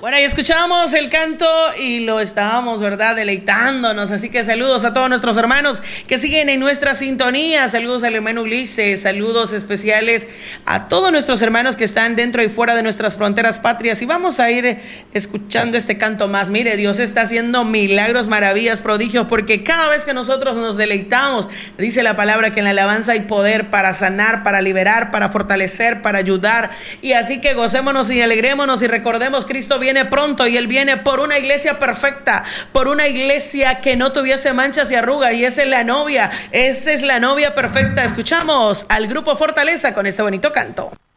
Bueno, ahí escuchamos el canto y lo estábamos, ¿verdad?, deleitándonos. Así que saludos a todos nuestros hermanos que siguen en nuestra sintonía. Saludos al hermano Ulises, saludos especiales a todos nuestros hermanos que están dentro y fuera de nuestras fronteras patrias. Y vamos a ir escuchando este canto más. Mire, Dios está haciendo milagros, maravillas, prodigios, porque cada vez que nosotros nos deleitamos, dice la palabra que en la alabanza hay poder para sanar, para liberar, para fortalecer, para ayudar. Y así que gocémonos y alegrémonos y recordemos, Cristo viene pronto y Él viene por una iglesia perfecta, por una iglesia que no tuviese manchas y arrugas, y esa es la novia perfecta. Escuchamos al grupo Fortaleza con este bonito canto.